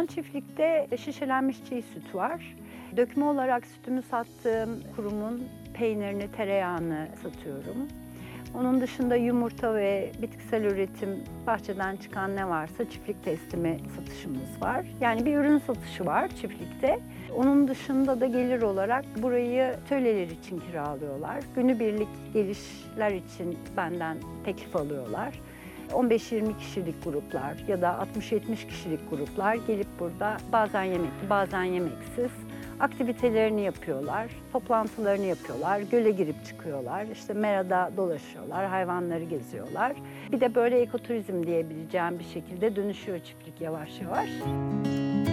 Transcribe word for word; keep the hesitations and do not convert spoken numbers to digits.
çiftlikte şişelenmiş çiğ süt var. Dökme olarak sütümü sattığım kurumun peynirini, tereyağını satıyorum. Onun dışında yumurta ve bitkisel üretim, bahçeden çıkan ne varsa çiftlik teslimi satışımız var. Yani bir ürün satışı var çiftlikte. Onun dışında da gelir olarak burayı atölyeler için kiralıyorlar. Günübirlik gelişler için benden teklif alıyorlar. on beş yirmi kişilik gruplar ya da altmış yetmiş kişilik gruplar gelip burada bazen yemekli, bazen yemeksiz aktivitelerini yapıyorlar, toplantılarını yapıyorlar, göle girip çıkıyorlar, işte merada dolaşıyorlar, hayvanları geziyorlar. Bir de böyle ekoturizm diyebileceğim bir şekilde dönüşüyor çiftlik yavaş yavaş.